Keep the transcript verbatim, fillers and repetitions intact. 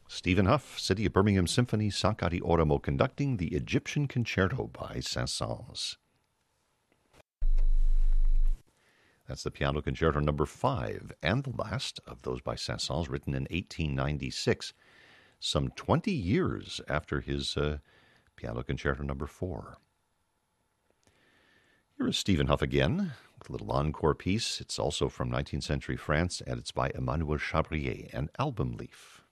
Stephen Huff, City of Birmingham Symphony, Sancadi Oramo conducting the Egyptian Concerto by Saint-Saëns. That's the Piano Concerto number five, and the last of those by Saint-Saëns, written in eighteen ninety-six, some twenty years after his uh, Piano Concerto number four. Here is Stephen Huff again, with a little encore piece. It's also from nineteenth century France, and it's by Emmanuel Chabrier, an album leaf.